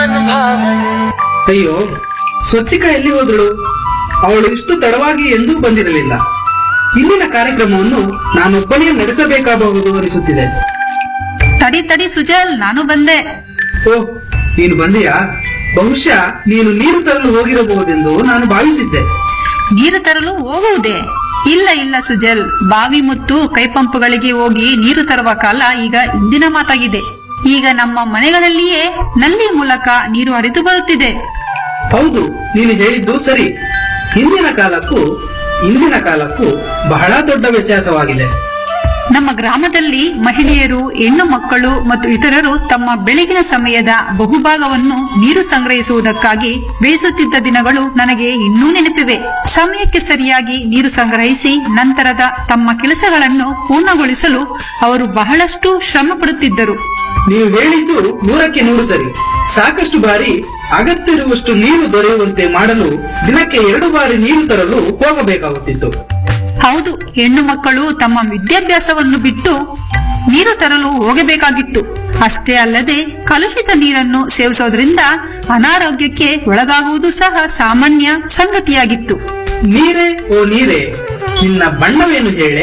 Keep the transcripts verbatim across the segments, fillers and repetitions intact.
ಅಯ್ಯೋ, ಸ್ವಚ್ಛಿಕಾ ಎಲ್ಲಿ ಹೋದಳು? ಅವಳು ಇಷ್ಟು ತಡವಾಗಿ ಎಂದೂ ಬಂದಿರಲಿಲ್ಲ. ಇಂದಿನ ಕಾರ್ಯಕ್ರಮವನ್ನು ನಾನೊಬ್ಬನೇ ನಡೆಸಬೇಕಾಗಬಹುದು ಅನಿಸುತ್ತಿದೆ. ತಡಿ ತಡಿ ಸುಜಲ್, ನಾನು ಬಂದೆ. ಓ, ನೀನು ಬಂದೆಯಾ? ಬಹುಶಃ ನೀನು ನೀರು ತರಲು ಹೋಗಿರಬಹುದೆಂದು ನಾನು ಭಾವಿಸಿದ್ದೆ. ನೀರು ತರಲು ಹೋಗುವುದೇ? ಇಲ್ಲ ಇಲ್ಲ ಸುಜಲ್, ಬಾವಿ ಮತ್ತು ಕೈಪಂಪ್ಗಳಿಗೆ ಹೋಗಿ ನೀರು ತರುವ ಕಾಲ ಈಗ ಇಂದಿನ ಮಾತಾಗಿದೆ. ಈಗ ನಮ್ಮ ಮನೆಗಳಲ್ಲಿಯೇ ನಲ್ಲಿ ಮೂಲಕ ನೀರು ಹರಿದು ಬರುತ್ತಿದೆ. ಹೌದು, ನೀನು ಹೇಳಿದ್ದು ಸರಿ. ಹಿಂದಿನ ಕಾಲಕ್ಕೂ ಇಂದಿನ ಕಾಲಕ್ಕೂ ಬಹಳ ದೊಡ್ಡ ವ್ಯತ್ಯಾಸವಾಗಿದೆ. ನಮ್ಮ ಗ್ರಾಮದಲ್ಲಿ ಮಹಿಳೆಯರು, ಹೆಣ್ಣು ಮಕ್ಕಳು ಮತ್ತು ಇತರರು ತಮ್ಮ ಬೆಳಗಿನ ಸಮಯದ ಬಹುಭಾಗವನ್ನು ನೀರು ಸಂಗ್ರಹಿಸುವುದಕ್ಕಾಗಿ ಬೇಯಿಸುತ್ತಿದ್ದ ದಿನಗಳು ನನಗೆ ಇನ್ನೂ ನೆನಪಿವೆ. ಸಮಯಕ್ಕೆ ಸರಿಯಾಗಿ ನೀರು ಸಂಗ್ರಹಿಸಿ ನಂತರದ ತಮ್ಮ ಕೆಲಸಗಳನ್ನು ಪೂರ್ಣಗೊಳಿಸಲು ಅವರು ಬಹಳಷ್ಟು ಶ್ರಮ ಪಡುತ್ತಿದ್ದರು. ನೀವು ಹೇಳಿದ್ದು ನೂರಕ್ಕೆ ನೂರು ಸರಿ. ಸಾಕಷ್ಟು ಬಾರಿ ಅಗತ್ಯ ಇರುವಷ್ಟು ನೀರು ದೊರೆಯುವಂತೆ ಮಾಡಲು ದಿನಕ್ಕೆ ಎರಡು ಬಾರಿ ನೀರು ತರಲು ಹೋಗಬೇಕಾಗುತ್ತಿತ್ತು. ಹೌದು, ಹೆಣ್ಣು ಮಕ್ಕಳು ತಮ್ಮ ವಿದ್ಯಾಭ್ಯಾಸವನ್ನು ಬಿಟ್ಟು ನೀರು ತರಲು ಹೋಗಬೇಕಾಗಿತ್ತು. ಅಷ್ಟೇ ಅಲ್ಲದೆ ಕಲುಷಿತ ನೀರನ್ನು ಸೇವಿಸೋದ್ರಿಂದ ಅನಾರೋಗ್ಯಕ್ಕೆ ಒಳಗಾಗುವುದು ಸಹ ಸಾಮಾನ್ಯ ಸಂಗತಿಯಾಗಿತ್ತು. ನೀರೇ ಓ ನೀರೇ, ನಿನ್ನ ಬಣ್ಣವೇನು ಹೇಳೆ?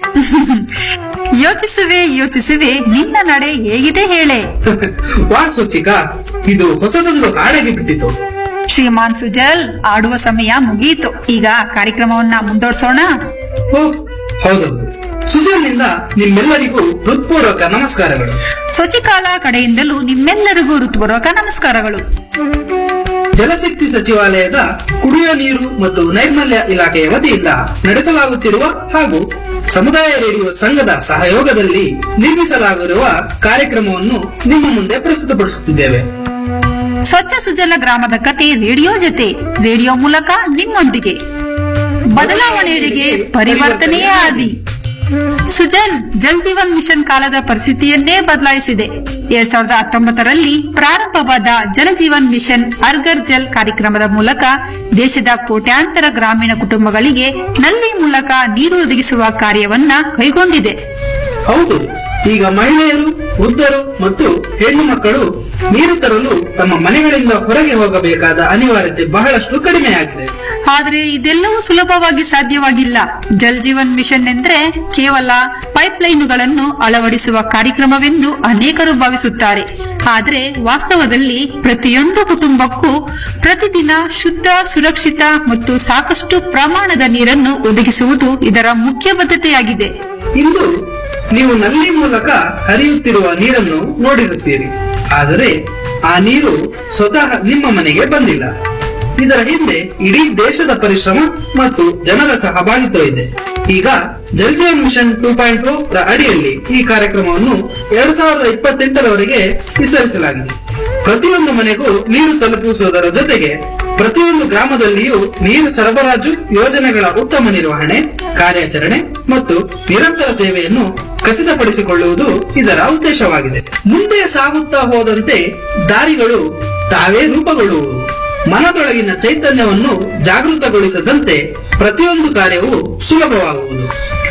ಯೋಚಿಸುವೆ ಯೋಚಿಸುವೆ ನಿನ್ನ ನಡೆ ಹೇಗಿದೆ ಹೇಳೆ. ವಾ ಸ್ವಚ್ಛಿಕಾ, ಇದು ಹೊಸದೊಂದು ಹಾಡಾಗಿ ಬಿಟ್ಟಿತು. ಶ್ರೀಮಾನ್ ಸುಜಲ್, ಆಡುವ ಸಮಯ ಮುಗಿಯಿತು. ಈಗ ಕಾರ್ಯಕ್ರಮವನ್ನ ಮುಂದುವರ್ಸೋಣ. ಓ ಹೌದೌದು, ಸುಜಲ್ನಿಂದ ನಿಮ್ಮೆಲ್ಲರಿಗೂ ಹೃತ್ಪೂರ್ವಕ ನಮಸ್ಕಾರಗಳು. ಸ್ವಚ್ಛಿಕಾಲ ಕಡೆಯಿಂದಲೂ ನಿಮ್ಮೆಲ್ಲರಿಗೂ ಹೃತ್ಪೂರ್ವಕ ನಮಸ್ಕಾರಗಳು. ಜಲಶಕ್ತಿ ಸಚಿವಾಲಯದ ಕುಡಿಯುವ ನೀರು ಮತ್ತು ನೈರ್ಮಲ್ಯ ಇಲಾಖೆಯ ವತಿಯಿಂದ ನಡೆಸಲಾಗುತ್ತಿರುವ ಹಾಗೂ ಸಮುದಾಯ ರೇಡಿಯೋ ಸಂಘದ ಸಹಯೋಗದಲ್ಲಿ ನಿರ್ಮಿಸಲಾಗಿರುವ ಕಾರ್ಯಕ್ರಮವನ್ನು ನಿಮ್ಮ ಮುಂದೆ ಪ್ರಸ್ತುತಪಡಿಸುತ್ತಿದ್ದೇವೆ. ಸ್ವಚ್ಛ ಸುಜಲ ಗ್ರಾಮದ ಕತೆ ರೇಡಿಯೋ ಜೊತೆ, ರೇಡಿಯೋ ಮೂಲಕ ನಿಮ್ಮೊಂದಿಗೆ. ಬದಲಾವಣೆಗೆ ಪರಿವರ್ತನೆಯೇ ಆದಿ. ಸುಜಲ್ ಜಲ್ ಜೀವನ್ ಮಿಷನ್ ಕಾಲದ ಪರಿಸ್ಥಿತಿಯನ್ನೇ ಬದಲಾಯಿಸಿದೆ. ಎರಡ್ ಸಾವಿರದ ಹತ್ತೊಂಬತ್ತರಲ್ಲಿ ಪ್ರಾರಂಭವಾದ ಜಲ ಜೀವನ್ ಮಿಷನ್ ಅರ್ಗರ್ ಜಲ್ ಕಾರ್ಯಕ್ರಮದ ಮೂಲಕ ದೇಶದ ಕೋಟ್ಯಾಂತರ ಗ್ರಾಮೀಣ ಕುಟುಂಬಗಳಿಗೆ ನಲ್ಲಿ ಮೂಲಕ ನೀರು ಒದಗಿಸುವ ಕಾರ್ಯವನ್ನ ಕೈಗೊಂಡಿದೆ. ಹೌದು, ಈಗ ಮಹಿಳೆಯರು, ವೃದ್ಧರು ಮತ್ತು ಹೆಣ್ಣು ಮಕ್ಕಳು ನೀರು ತರಲು ತಮ್ಮ ಮನೆಗಳಿಂದ ಹೊರಗೆ ಹೋಗಬೇಕಾದ ಅನಿವಾರ್ಯತೆ ಬಹಳಷ್ಟು ಕಡಿಮೆಯಾಗಿದೆ. ಆದರೆ ಇದೆಲ್ಲವೂ ಸುಲಭವಾಗಿ ಸಾಧ್ಯವಾಗಿಲ್ಲ. ಜಲ್ ಜೀವನ್ ಮಿಷನ್ ಎಂದ್ರೆ ಕೇವಲ ಪೈಪ್ ಲೈನ್ಗಳನ್ನು ಅಳವಡಿಸುವ ಕಾರ್ಯಕ್ರಮವೆಂದು ಅನೇಕರು ಭಾವಿಸುತ್ತಾರೆ. ಆದರೆ ವಾಸ್ತವದಲ್ಲಿ ಪ್ರತಿಯೊಂದು ಕುಟುಂಬಕ್ಕೂ ಪ್ರತಿದಿನ ಶುದ್ಧ, ಸುರಕ್ಷಿತ ಮತ್ತು ಸಾಕಷ್ಟು ಪ್ರಮಾಣದ ನೀರನ್ನು ಒದಗಿಸುವುದು ಇದರ ಮುಖ್ಯ ಬದ್ಧತೆಯಾಗಿದೆ. ಇಂದು ನೀವು ನಲ್ಲಿ ಮೂಲಕ ಹರಿಯುತ್ತಿರುವ ನೀರನ್ನು ನೋಡಿರುತ್ತೀರಿ, ಆದರೆ ಆ ನೀರು ಸ್ವತಃ ನಿಮ್ಮ ಮನೆಗೆ ಬಂದಿಲ್ಲ. ಇದರ ಹಿಂದೆ ಇಡೀ ದೇಶದ ಪರಿಶ್ರಮ ಮತ್ತು ಜನರ ಸಹಭಾಗಿತ್ವ ಇದೆ. ಈಗ Jal Jeevan mission two point ಓ ರ ಅಡಿಯಲ್ಲಿ ಈ ಕಾರ್ಯಕ್ರಮವನ್ನು ಎರಡ್ ಸಾವಿರದ ಇಪ್ಪತ್ತೆಂಟರವರೆಗೆ ವಿಸ್ತರಿಸಲಾಗಿದೆ. ಪ್ರತಿಯೊಂದು ಮನೆಗೂ ನೀರು ತಲುಪಿಸುವುದರ ಜೊತೆಗೆ ಪ್ರತಿಯೊಂದು ಗ್ರಾಮದಲ್ಲಿಯೂ ನೀರು ಸರಬರಾಜು ಯೋಜನೆಗಳ ಉತ್ತಮ ನಿರ್ವಹಣೆ, ಕಾರ್ಯಾಚರಣೆ ಮತ್ತು ನಿರಂತರ ಸೇವೆಯನ್ನು ಖಚಿತಪಡಿಸಿಕೊಳ್ಳುವುದು ಇದರ ಉದ್ದೇಶವಾಗಿದೆ. ಮುಂದೆ ಸಾಗುತ್ತಾ ಹೋದಂತೆ ದಾರಿಗಳು ತಾವೇ ರೂಪುಗೊಳ್ಳುವುದು. ಮನದೊಳಗಿನ ಚೈತನ್ಯವನ್ನು ಜಾಗೃತಗೊಳಿಸದಂತೆ ಪ್ರತಿಯೊಂದು ಕಾರ್ಯವೂ ಸುಲಭವಾಗುವುದು.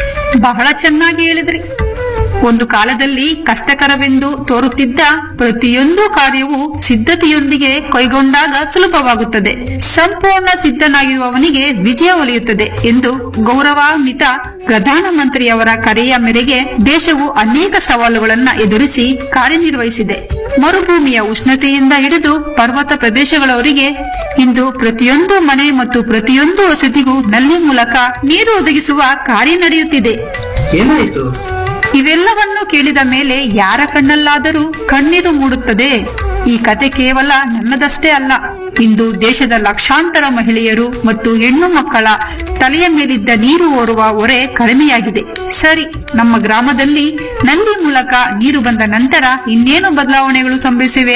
ಬಹಳ ಚೆನ್ನಾಗಿ ಹೇಳಿದ್ರಿ. ಒಂದು ಕಾಲದಲ್ಲಿ ಕಷ್ಟಕರವೆಂದು ತೋರುತ್ತಿದ್ದ ಪ್ರತಿಯೊಂದು ಕಾರ್ಯವೂ ಸಿದ್ಧತೆಯೊಂದಿಗೆ ಕೈಗೊಂಡಾಗ ಸುಲಭವಾಗುತ್ತದೆ. ಸಂಪೂರ್ಣ ಸಿದ್ಧನಾಗಿರುವವನಿಗೆ ವಿಜಯ ಒಲಿಯುತ್ತದೆ ಎಂದು ಗೌರವಾನ್ವಿತ ಪ್ರಧಾನಮಂತ್ರಿಯವರ ಕರೆಯ ಮೇರೆಗೆ ದೇಶವು ಅನೇಕ ಸವಾಲುಗಳನ್ನು ಎದುರಿಸಿ ಕಾರ್ಯನಿರ್ವಹಿಸಿದೆ. ಮರುಭೂಮಿಯ ಉಷ್ಣತೆಯಿಂದ ಹಿಡಿದು ಪರ್ವತ ಪ್ರದೇಶಗಳವರೆಗೆ ಇಂದು ಪ್ರತಿಯೊಂದು ಮನೆ ಮತ್ತು ಪ್ರತಿಯೊಂದು ವಸತಿಗೂ ನಲ್ಲಿ ಮೂಲಕ ನೀರು ಒದಗಿಸುವ ಕಾರ್ಯ ನಡೆಯುತ್ತಿದೆ. ಏನಾಯಿತು? ಇವೆಲ್ಲವನ್ನು ಕೇಳಿದ ಮೇಲೆ ಯಾರ ಕಣ್ಣಲ್ಲಾದರೂ ಕಣ್ಣೀರು ಮೂಡುತ್ತದೆ. ಈ ಕತೆ ಕೇವಲ ನನ್ನದಷ್ಟೇ ಅಲ್ಲ. ಇಂದು ದೇಶದ ಲಕ್ಷಾಂತರ ಮಹಿಳೆಯರು ಮತ್ತು ಹೆಣ್ಣು ಮಕ್ಕಳ ತಲೆಯ ಮೇಲಿದ್ದ ನೀರು ಓರುವ ಹೊರೆ ಕಡಿಮೆಯಾಗಿದೆ. ಸರಿ, ನಮ್ಮ ಗ್ರಾಮದಲ್ಲಿ ನಲ್ಲಿ ಮೂಲಕ ನೀರು ಬಂದ ನಂತರ ಇನ್ನೇನು ಬದಲಾವಣೆಗಳು ಸಂಭವಿಸಿವೆ?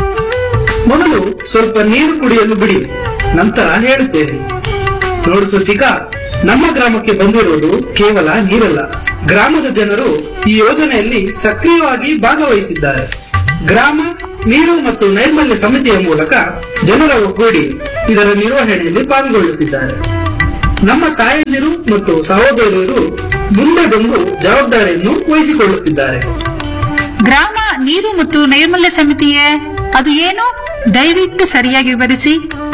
ಮೊದಲು ಸ್ವಲ್ಪ ನೀರು ಕುಡಿಯಲು ಬಿಡಿ, ನಂತರ ಹೇಳುತ್ತೇನೆ. ನೋಡು ಸ್ವಚ್ಛಿಕಾ, ನಮ್ಮ ಗ್ರಾಮಕ್ಕೆ ಬಂದಿರುವುದು ಕೇವಲ ನೀರಲ್ಲ. ಗ್ರಾಮದ ಜನರು ಈ ಯೋಜನೆಯಲ್ಲಿ ಸಕ್ರಿಯವಾಗಿ ಭಾಗವಹಿಸಿದ್ದಾರೆ. ಗ್ರಾಮ ನೀರು ಮತ್ತು ನೈರ್ಮಲ್ಯ ಸಮಿತಿಯ ಮೂಲಕ ಜನರ ಒಗ್ಗೂಡಿ ಇದರ ನಿರ್ವಹಣೆಯಲ್ಲಿ ಪಾಲ್ಗೊಳ್ಳುತ್ತಿದ್ದಾರೆ. ನಮ್ಮ ತಾಯಂದಿರು ಮತ್ತು ಸಹೋದರಿಯರು ಮುಂದೆ ಬಂದು ಜವಾಬ್ದಾರಿಯನ್ನು ವಹಿಸಿಕೊಳ್ಳುತ್ತಿದ್ದಾರೆ. ಗ್ರಾಮ ನೀರು ಮತ್ತು ನೈರ್ಮಲ್ಯ ಸಮಿತಿಯೇ ಅದು ಏನು? ದಯವಿಟ್ಟು ಸರಿಯಾಗಿ ವಿವರಿಸಿ.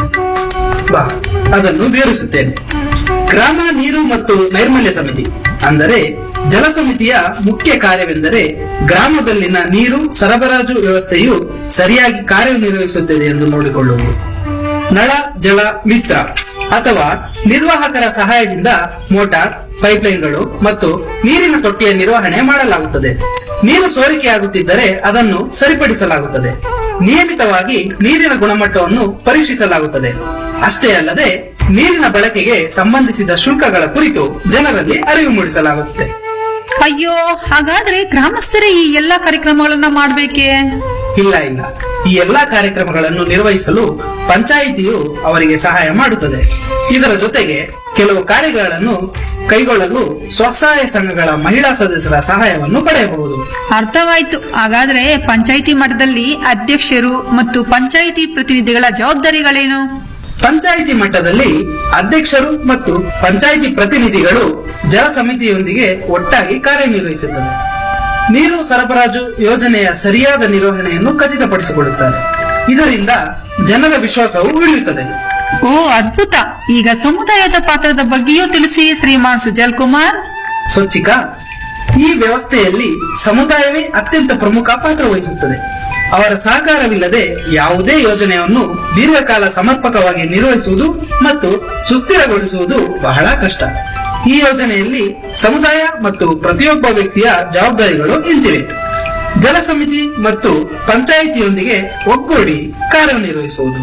ಬಾ ಅದನ್ನು ವಿವರಿಸುತ್ತೇನೆ. ಗ್ರಾಮ ನೀರು ಮತ್ತು ನೈರ್ಮಲ್ಯ ಸಮಿತಿ ಅಂದರೆ ಜಲ ಸಮಿತಿಯ ಮುಖ್ಯ ಕಾರ್ಯವೆಂದರೆ ಗ್ರಾಮದಲ್ಲಿನ ನೀರು ಸರಬರಾಜು ವ್ಯವಸ್ಥೆಯು ಸರಿಯಾಗಿ ಕಾರ್ಯನಿರ್ವಹಿಸುತ್ತದೆ ಎಂದು ನೋಡಿಕೊಳ್ಳುವುದು. ನಳ ಜಲ ಮಿತ್ರ ಅಥವಾ ನಿರ್ವಾಹಕರ ಸಹಾಯದಿಂದ ಮೋಟಾರ್, ಪೈಪ್ಲೈನ್ಗಳು ಮತ್ತು ನೀರಿನ ತೊಟ್ಟಿಯ ನಿರ್ವಹಣೆ ಮಾಡಲಾಗುತ್ತದೆ. ನೀರು ಸೋರಿಕೆಯಾಗುತ್ತಿದ್ದರೆ ಅದನ್ನು ಸರಿಪಡಿಸಲಾಗುತ್ತದೆ. ನಿಯಮಿತವಾಗಿ ನೀರಿನ ಗುಣಮಟ್ಟವನ್ನು ಪರೀಕ್ಷಿಸಲಾಗುತ್ತದೆ. ಅಷ್ಟೇ ಅಲ್ಲದೆ ನೀರಿನ ಬಳಕೆಗೆ ಸಂಬಂಧಿಸಿದ ಶುಲ್ಕಗಳ ಕುರಿತು ಜನರಲ್ಲಿ ಅರಿವು ಮೂಡಿಸಲಾಗುತ್ತದೆ. ಅಯ್ಯೋ, ಹಾಗಾದ್ರೆ ಗ್ರಾಮಸ್ಥರೇ ಈ ಎಲ್ಲಾ ಕಾರ್ಯಕ್ರಮಗಳನ್ನ ಮಾಡ್ಬೇಕೇ? ಇಲ್ಲ ಇಲ್ಲ, ಈ ಎಲ್ಲಾ ಕಾರ್ಯಕ್ರಮಗಳನ್ನು ನಿರ್ವಹಿಸಲು ಪಂಚಾಯಿತಿಯು ಅವರಿಗೆ ಸಹಾಯ ಮಾಡುತ್ತದೆ. ಇದರ ಜೊತೆಗೆ ಕೆಲವು ಕಾರ್ಯಗಳನ್ನು ಕೈಗೊಳ್ಳಲು ಸ್ವಸಹಾಯ ಸಂಘಗಳ ಮಹಿಳಾ ಸದಸ್ಯರ ಸಹಾಯವನ್ನು ಪಡೆಯಬಹುದು. ಅರ್ಥವಾಯ್ತು. ಹಾಗಾದ್ರೆ ಪಂಚಾಯಿತಿ ಮಟ್ಟದಲ್ಲಿ ಅಧ್ಯಕ್ಷರು ಮತ್ತು ಪಂಚಾಯಿತಿ ಪ್ರತಿನಿಧಿಗಳ ಜವಾಬ್ದಾರಿಗಳೇನು? ಪಂಚಾಯಿತಿ ಮಟ್ಟದಲ್ಲಿ ಅಧ್ಯಕ್ಷರು ಮತ್ತು ಪಂಚಾಯಿತಿ ಪ್ರತಿನಿಧಿಗಳು ಜಲ ಸಮಿತಿಯೊಂದಿಗೆ ಒಟ್ಟಾಗಿ ಕಾರ್ಯನಿರ್ವಹಿಸುತ್ತದೆ. ನೀರು ಸರಬರಾಜು ಯೋಜನೆಯ ಸರಿಯಾದ ನಿರ್ವಹಣೆಯನ್ನು ಖಚಿತಪಡಿಸಿಕೊಳ್ಳುತ್ತಾರೆ. ಇದರಿಂದ ಜನರ ವಿಶ್ವಾಸವು ಉಳಿಯುತ್ತದೆ. ಓ ಅದ್ಭುತ. ಈಗ ಸಮುದಾಯದ ಪಾತ್ರದ ಬಗ್ಗೆಯೂ ತಿಳಿಸಿ ಶ್ರೀಮಾನ್ ಸುಜಲ್ ಕುಮಾರ್. ಸ್ವಚ್ಛಿಕಾ, ಈ ವ್ಯವಸ್ಥೆಯಲ್ಲಿ ಸಮುದಾಯವೇ ಅತ್ಯಂತ ಪ್ರಮುಖ ಪಾತ್ರ ವಹಿಸುತ್ತದೆ. ಅವರ ಸಹಕಾರವಿಲ್ಲದೆ ಯಾವುದೇ ಯೋಜನೆಯನ್ನು ದೀರ್ಘಕಾಲ ಸಮರ್ಪಕವಾಗಿ ನಿರ್ವಹಿಸುವುದು ಮತ್ತು ಸುಸ್ಥಿರಗೊಳಿಸುವುದು ಬಹಳ ಕಷ್ಟ. ಈ ಯೋಜನೆಯಲ್ಲಿ ಸಮುದಾಯ ಮತ್ತು ಪ್ರತಿಯೊಬ್ಬ ವ್ಯಕ್ತಿಯ ಜವಾಬ್ದಾರಿಗಳು ಇಂತಿವೆ. ಜಲ ಸಮಿತಿ ಮತ್ತು ಪಂಚಾಯಿತಿಯೊಂದಿಗೆ ಒಗ್ಗೂಡಿ ಕಾರ್ಯನಿರ್ವಹಿಸುವುದು,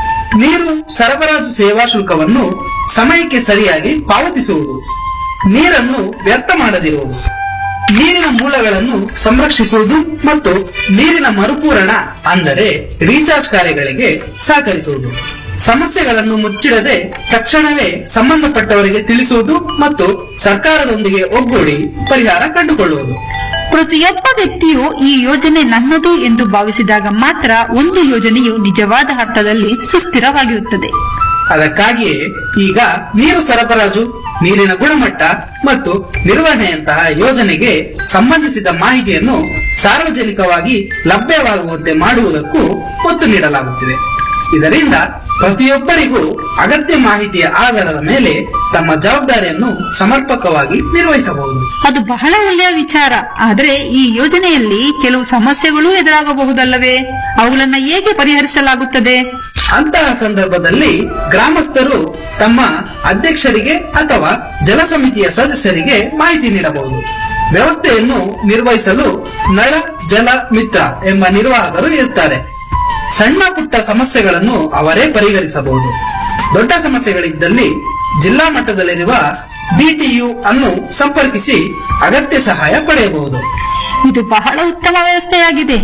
ನೀರು ಸರಬರಾಜು ಸೇವಾ ಶುಲ್ಕವನ್ನು ಸಮಯಕ್ಕೆ ಸರಿಯಾಗಿ ಪಾವತಿಸುವುದು, ನೀರನ್ನು ವ್ಯರ್ಥ ಮಾಡದಿರುವುದು, ನೀರಿನ ಮೂಲಗಳನ್ನು ಸಂರಕ್ಷಿಸುವುದು ಮತ್ತು ನೀರಿನ ಮರುಪೂರಣ ಅಂದರೆ ರೀಚಾರ್ಜ್ ಕಾರ್ಯಗಳಿಗೆ ಸಹಕರಿಸುವುದು, ಸಮಸ್ಯೆಗಳನ್ನು ಮುಚ್ಚಿಡದೆ ತಕ್ಷಣವೇ ಸಂಬಂಧಪಟ್ಟವರಿಗೆ ತಿಳಿಸುವುದು ಮತ್ತು ಸರ್ಕಾರದೊಂದಿಗೆ ಒಗ್ಗೂಡಿ ಪರಿಹಾರ ಕಂಡುಕೊಳ್ಳುವುದು. ಪ್ರತಿಯೊಬ್ಬ ವ್ಯಕ್ತಿಯು ಈ ಯೋಜನೆ ನನ್ನದು ಎಂದು ಭಾವಿಸಿದಾಗ ಮಾತ್ರ ಒಂದು ಯೋಜನೆಯು ನಿಜವಾದ ಅರ್ಥದಲ್ಲಿ ಸುಸ್ಥಿರವಾಗಿರುತ್ತದೆ. ಅದಕ್ಕಾಗಿಯೇ ಈಗ ನೀರು ಸರಬರಾಜು, ನೀರಿನ ಗುಣಮಟ್ಟ ಮತ್ತು ನಿರ್ವಹಣೆಯಂತಹ ಯೋಜನೆಗೆ ಸಂಬಂಧಿಸಿದ ಮಾಹಿತಿಯನ್ನು ಸಾರ್ವಜನಿಕವಾಗಿ ಲಭ್ಯವಾಗುವಂತೆ ಮಾಡುವುದಕ್ಕೂ ಒತ್ತು ನೀಡಲಾಗುತ್ತಿದೆ. ಇದರಿಂದ ಪ್ರತಿಯೊಬ್ಬರಿಗೂ ಅಗತ್ಯ ಮಾಹಿತಿಯ ಆಧಾರದ ಮೇಲೆ ತಮ್ಮ ಜವಾಬ್ದಾರಿಯನ್ನು ಸಮರ್ಪಕವಾಗಿ ನಿರ್ವಹಿಸಬಹುದು. ಅದು ಬಹಳ ಒಳ್ಳೆಯ ವಿಚಾರ. ಆದರೆ ಈ ಯೋಜನೆಯಲ್ಲಿ ಕೆಲವು ಸಮಸ್ಯೆಗಳು ಎದುರಾಗಬಹುದಲ್ಲವೇ? ಅವುಗಳನ್ನ ಹೇಗೆ ಪರಿಹರಿಸಲಾಗುತ್ತದೆ? ಅಂತಹ ಸಂದರ್ಭದಲ್ಲಿ ಗ್ರಾಮಸ್ಥರು ತಮ್ಮ ಅಧ್ಯಕ್ಷರಿಗೆ ಅಥವಾ ಜಲ ಸಮಿತಿಯ ಸದಸ್ಯರಿಗೆ ಮಾಹಿತಿ ನೀಡಬಹುದು. ವ್ಯವಸ್ಥೆಯನ್ನು ನಿರ್ವಹಿಸಲು ನಳ ಜಲ ಮಿತ್ರ ಎಂಬ ನಿರ್ವಾಹಕರು ಇರುತ್ತಾರೆ. ಸಣ್ಣ ಪುಟ್ಟ ಸಮಸ್ಯೆಗಳನ್ನು ಅವರೇ ಪರಿಹರಿಸಬಹುದು. ದೊಡ್ಡ ಸಮಸ್ಯೆಗಳಿದ್ದಲ್ಲಿ ಜಿಲ್ಲಾ ಮಟ್ಟದಲ್ಲಿರುವ ಬಿಟಿಯು ಅನ್ನು ಸಂಪರ್ಕಿಸಿ ಅಗತ್ಯ ಸಹಾಯ ಪಡೆಯಬಹುದು. ಇದು ಬಹಳ ಉತ್ತಮ ವ್ಯವಸ್ಥೆಯಾಗಿದೆ.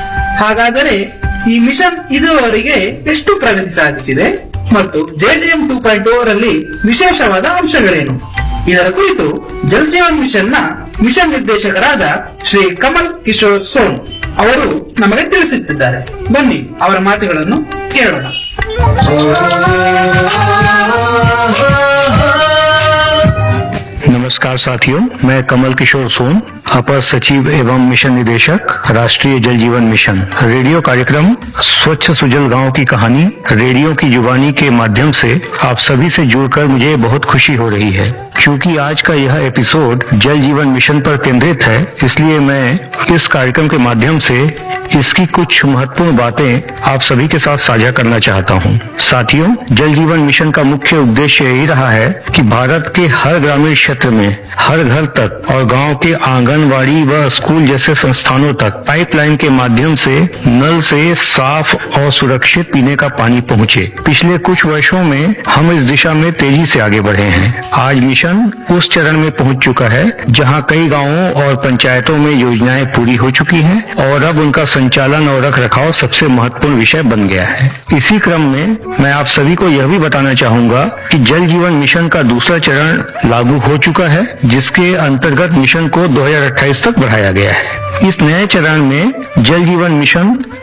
ಹಾಗಾದರೆ ಈ ಮಿಷನ್ ಇದುವರೆಗೆ ಎಷ್ಟು ಪ್ರಗತಿ ಸಾಧಿಸಿದೆ ಮತ್ತು ಜೆಜೆಎಂ ಟೂ ಪಾಯಿಂಟ್ ರಲ್ಲಿ ವಿಶೇಷವಾದ ಅಂಶಗಳೇನು? ಇದರ ಕುರಿತು ಜಲ್ ಜೀವನ್ ಮಿಷನ್ ನ ಮಿಷನ್ ನಿರ್ದೇಶಕರಾದ ಶ್ರೀ ಕಮಲ್ ಕಿಶೋರ್ ಸೋನ್ ಅವರು ನಮಗೆ ತಿಳಿಸುತ್ತಿದ್ದಾರೆ. ಬನ್ನಿ ಅವರ ಮಾತುಗಳನ್ನು ಕೇಳೋಣ. नमस्कार साथियों, मैं कमल किशोर सोन, अपर सचिव एवं मिशन निदेशक, राष्ट्रीय जल जीवन मिशन। रेडियो कार्यक्रम स्वच्छ सुजल गांव की कहानी रेडियो की जुबानी के माध्यम से आप सभी से जुड़कर मुझे बहुत खुशी हो रही है। क्योंकि आज का यह एपिसोड जल जीवन मिशन पर केंद्रित है, इसलिए मैं इस कार्यक्रम के माध्यम से इसकी कुछ महत्वपूर्ण बातें आप सभी के साथ साझा करना चाहता हूं। साथियों, जल जीवन मिशन का मुख्य उद्देश्य यही रहा है कि भारत के हर ग्रामीण क्षेत्र में हर घर तक और गांव के आंगनवाड़ी व स्कूल जैसे संस्थानों तक पाइपलाइन के माध्यम से नल से साफ और सुरक्षित पीने का पानी पहुंचे। पिछले कुछ वर्षों में हम इस दिशा में तेजी से आगे बढ़े हैं। आज मिशन उस चरण में पहुंच चुका है जहां कई गांवों और पंचायतों में योजनाएं पूरी हो चुकी हैं और अब उनका संचालन और रख रखाव सबसे महत्वपूर्ण विषय बन गया है। इसी क्रम में मैं आप सभी को यह भी बताना चाहूंगा कि जल जीवन मिशन का दूसरा चरण लागू हो चुका है, जिसके अंतर्गत मिशन को दो हज़ार अट्ठाईस तक बढ़ाया गया है। इस नए चरण में जल जीवन मिशन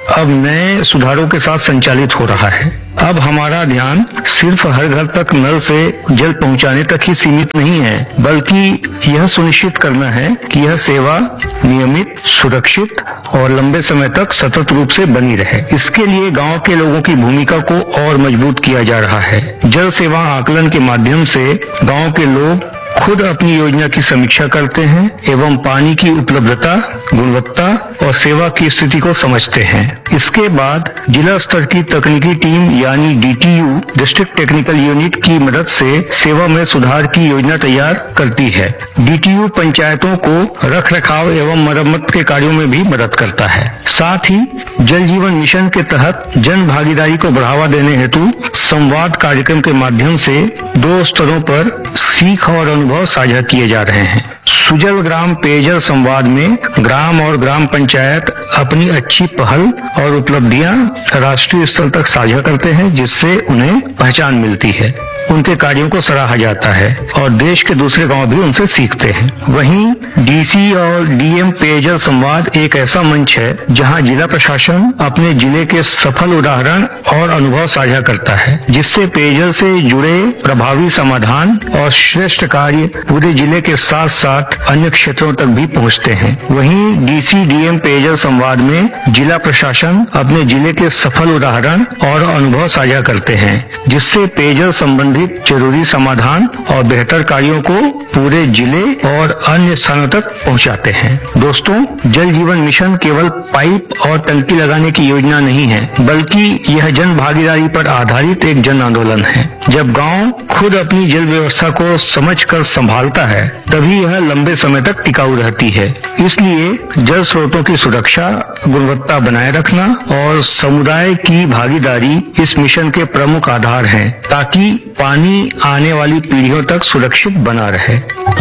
अब नए सुधारों के साथ संचालित हो रहा है। अब हमारा ध्यान सिर्फ हर घर तक नल से जल पहुंचाने तक ही सीमित नहीं है, बल्कि यह सुनिश्चित करना है कि यह सेवा नियमित, सुरक्षित और लंबे समय तक सतत रूप से बनी रहे। इसके लिए गांव के लोगों की भूमिका को और मजबूत किया जा रहा है। जल सेवा आकलन के माध्यम से गांव के लोग खुद अपनी योजना की समीक्षा करते हैं एवं पानी की उपलब्धता, गुणवत्ता और सेवा की स्थिति को समझते हैं। इसके बाद जिला स्तर की तकनीकी टीम यानी D T U district technical unit की मदद से सेवा में सुधार की योजना तैयार करती है। डी टी यू पंचायतों को रख रखाव एवं मरम्मत के कार्यों में भी मदद करता है। साथ ही जल जीवन मिशन के तहत जन भागीदारी को बढ़ावा देने हेतु संवाद कार्यक्रम के माध्यम से दो स्तरों पर सीख और अनुभव साझा किए जा रहे हैं। सुजल ग्राम पेयजल संवाद में ग्राम और ग्राम पंचायत अपनी अच्छी पहल और उपलब्धियां राष्ट्रीय स्तर तक साझा करते हैं, जिससे उन्हें पहचान मिलती है। उनके कार्यों को सराहा जाता है और देश के दूसरे गांव भी उनसे सीखते हैं। वहीं डीसी और डीएम पेयजल संवाद एक ऐसा मंच है जहां जिला प्रशासन अपने जिले के सफल उदाहरण और अनुभव साझा करता है, जिससे पेयजल से जुड़े प्रभावी समाधान और श्रेष्ठ कार्य पूरे जिले के साथ साथ अन्य क्षेत्रों तक भी पहुंचते हैं। वहीं डीसी डीएम पेयजल संवाद में जिला प्रशासन अपने जिले के सफल उदाहरण और अनुभव साझा करते हैं, जिससे पेयजल संबंधित जरूरी समाधान और बेहतर कार्यों को पूरे जिले और अन्य स्थानों तक पहुंचाते हैं। दोस्तों, जल जीवन मिशन केवल पाइप और टंकी लगाने की योजना नहीं है, बल्कि यह जन भागीदारी पर आधारित एक जन आंदोलन है। जब गांव खुद अपनी जल व्यवस्था को समझकर संभालता है, तभी यह लंबे समय तक टिकाऊ रहती है। इसलिए जल स्रोतों की सुरक्षा, गुणवत्ता बनाए रखना और समुदाय की भागीदारी इस मिशन के प्रमुख आधार हैं, ताकि पानी आने वाली पीढ़ियों तक सुरक्षित बना रहे।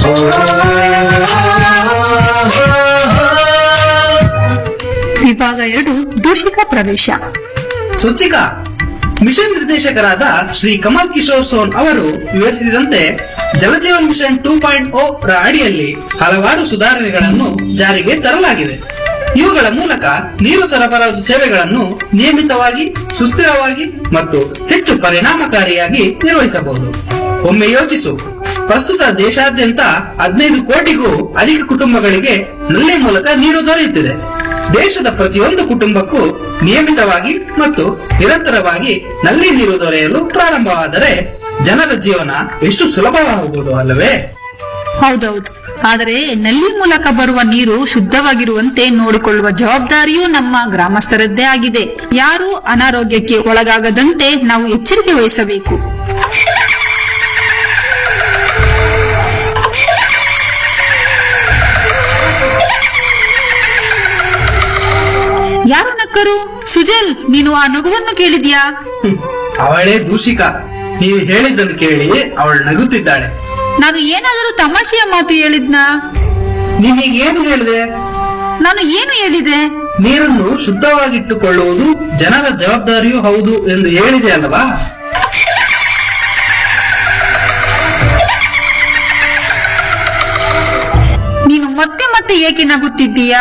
ವಿಭಾಗ ಎರಡು ದೂಷಿಕ ಪ್ರವೇಶ. ಸ್ವಚ್ಛಿಕ ಮಿಷನ್ ನಿರ್ದೇಶಕರಾದ ಶ್ರೀ ಕಮಲ್ ಕಿಶೋರ್ ಸೋನ್ ಅವರು ವಿವರಿಸಿದಂತೆ ಜಲಜೀವನ್ ಮಿಷನ್ ಟೂ ಪಾಯಿಂಟ್ ಓ ರ ಅಡಿಯಲ್ಲಿ ಹಲವಾರು ಸುಧಾರಣೆಗಳನ್ನು ಜಾರಿಗೆ ತರಲಾಗಿದೆ. ಇವುಗಳ ಮೂಲಕ ನೀರು ಸರಬರಾಜು ಸೇವೆಗಳನ್ನು ನಿಯಮಿತವಾಗಿ, ಸುಸ್ಥಿರವಾಗಿ ಮತ್ತು ಹೆಚ್ಚು ಪರಿಣಾಮಕಾರಿಯಾಗಿ ನಿರ್ವಹಿಸಬಹುದು. ಒಮ್ಮೆ ಯೋಚಿಸು, ಪ್ರಸ್ತುತ ದೇಶಾದ್ಯಂತ ಹದಿನೈದು ಕೋಟಿಗೂ ಅಧಿಕ ಕುಟುಂಬಗಳಿಗೆ ನಲ್ಲಿ ಮೂಲಕ ನೀರು ದೊರೆಯುತ್ತಿದೆ. ದೇಶದ ಪ್ರತಿಯೊಂದು ಕುಟುಂಬಕ್ಕೂ ನಿಯಮಿತವಾಗಿ ಮತ್ತು ನಿರಂತರವಾಗಿ ನಲ್ಲಿ ನೀರು ದೊರೆಯಲು ಪ್ರಾರಂಭವಾದರೆ ಜನರ ಜೀವನ ಎಷ್ಟು ಸುಲಭವಾಗಬಹುದು ಅಲ್ಲವೇ? ಹೌದೌದು. ಆದರೆ ನಲ್ಲಿ ಮೂಲಕ ಬರುವ ನೀರು ಶುದ್ಧವಾಗಿರುವಂತೆ ನೋಡಿಕೊಳ್ಳುವ ಜವಾಬ್ದಾರಿಯೂ ನಮ್ಮ ಗ್ರಾಮಸ್ಥರದ್ದೇ ಆಗಿದೆ. ಯಾರೂ ಅನಾರೋಗ್ಯಕ್ಕೆ ಒಳಗಾಗದಂತೆ ನಾವು ಎಚ್ಚರಿಕೆ ವಹಿಸಬೇಕು. ಯಾರು ನಕ್ಕರು? ಸುಜಲ್, ನೀನು ಆ ನಗುವನ್ನು ಕೇಳಿದ್ಯಾ? ಅವಳೇ ದೂಷಿಕ. ನೀವು ಹೇಳಿದ್ದನ್ನು ಕೇಳಿ ಅವಳು ನಗುತ್ತಿದ್ದಾಳೆ. ನಾನು ಏನಾದರೂ ತಮಾಷೆಯ ಮಾತು ಹೇಳಿದ್ನಾ? ನೀನೀಗ ಏನು ಹೇಳಿದೆ? ನಾನು ಏನು ಹೇಳಿದೆ? ನೀರನ್ನು ಶುದ್ಧವಾಗಿಟ್ಟುಕೊಳ್ಳುವುದು ಜನರ ಜವಾಬ್ದಾರಿಯೂ ಹೌದು ಎಂದು ಹೇಳಿದೆ ಅಲ್ಲವಾ? ನೀನು ಮತ್ತೆ ಮತ್ತೆ ಏಕೆ ನಗುತ್ತಿದ್ದೀಯಾ?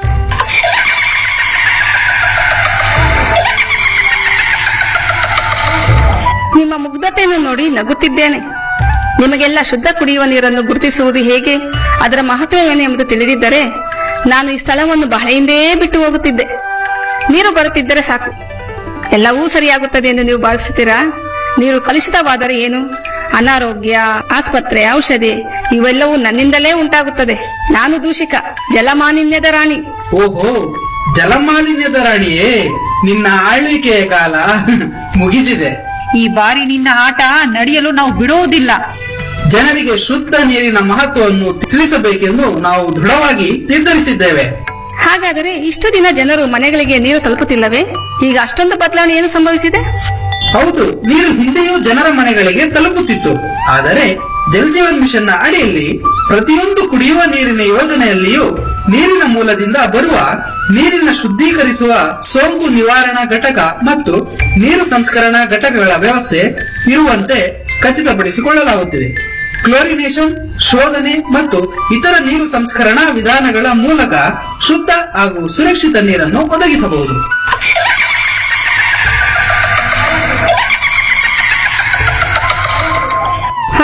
ನಿಮ್ಮ ಮುಗ್ಧತೆಯನ್ನು ನೋಡಿ ನಗುತ್ತಿದ್ದೇನೆ. ನಿಮಗೆಲ್ಲ ಶುದ್ಧ ಕುಡಿಯುವ ನೀರನ್ನು ಗುರುತಿಸುವುದು ಹೇಗೆ, ಅದರ ಮಹತ್ವವೇನು ಎಂಬುದು ತಿಳಿದಿದ್ದರೆ ನಾನು ಈ ಸ್ಥಳವನ್ನು ಬಹಳ ಹಿಂದೇ ಬಿಟ್ಟು ಹೋಗುತ್ತಿದ್ದೆ. ನೀರು ಬರುತ್ತಿದ್ದರೆ ಸಾಕು, ಎಲ್ಲವೂ ಸರಿಯಾಗುತ್ತದೆ ಎಂದು ನೀವು ಭಾವಿಸುತ್ತೀರಾ? ನೀರು ಕಲುಷಿತವಾದರೆ ಏನು? ಅನಾರೋಗ್ಯ, ಆಸ್ಪತ್ರೆ, ಔಷಧಿ ಇವೆಲ್ಲವೂ ನನ್ನಿಂದಲೇ ಉಂಟಾಗುತ್ತದೆ. ನಾನು ದೂಷಿಕ, ಜಲಮಾಲಿನ್ಯದ ರಾಣಿ. ಓಹೋ, ಜಲಮಾಲಿನ್ಯದ ರಾಣಿಯೇ, ನಿನ್ನ ಆಳ್ವಿಕೆಯ ಕಾಲ ಮುಗಿದಿದೆ. ಈ ಬಾರಿ ನಿನ್ನ ಆಟ ನಡೆಯಲು ನಾವು ಬಿಡುವುದಿಲ್ಲ. ಜನರಿಗೆ ಶುದ್ಧ ನೀರಿನ ಮಹತ್ವವನ್ನು ತಿಳಿಸಬೇಕೆಂದು ನಾವು ದೃಢವಾಗಿ ನಿರ್ಧರಿಸಿದ್ದೇವೆ. ಹಾಗಾದರೆ ಇಷ್ಟು ದಿನ ಜನರು ಮನೆಗಳಿಗೆ ನೀರು ತಲುಪುತ್ತಿಲ್ಲವೇ? ಈಗ ಅಷ್ಟೊಂದು ಬದಲಾವಣೆ ಏನು ಸಂಭವಿಸಿದೆ? ಹೌದು, ನೀರು ಹಿಂದೆಯೂ ಜನರ ಮನೆಗಳಿಗೆ ತಲುಪುತ್ತಿತ್ತು. ಆದರೆ ಜಲ್ ಜೀವನ್ ಮಿಷನ್ ನ ಅಡಿಯಲ್ಲಿ ಪ್ರತಿಯೊಂದು ಕುಡಿಯುವ ನೀರಿನ ಯೋಜನೆಯಲ್ಲಿಯೂ ನೀರಿನ ಮೂಲದಿಂದ ಬರುವ ನೀರಿನ ಶುದ್ಧೀಕರಿಸುವ ಸೋಂಕು ನಿವಾರಣಾ ಘಟಕ ಮತ್ತು ನೀರು ಸಂಸ್ಕರಣಾ ಘಟಕಗಳ ವ್ಯವಸ್ಥೆ ಇರುವಂತೆ ಖಚಿತಪಡಿಸಿಕೊಳ್ಳಲಾಗುತ್ತಿದೆ. ಕ್ಲೋರಿನೇಷನ್, ಶೋಧನೆ ಮತ್ತು ಇತರ ನೀರು ಸಂಸ್ಕರಣಾ ವಿಧಾನಗಳ ಮೂಲಕ ಶುದ್ಧ ಹಾಗೂ ಸುರಕ್ಷಿತ ನೀರನ್ನು ಒದಗಿಸಬಹುದು.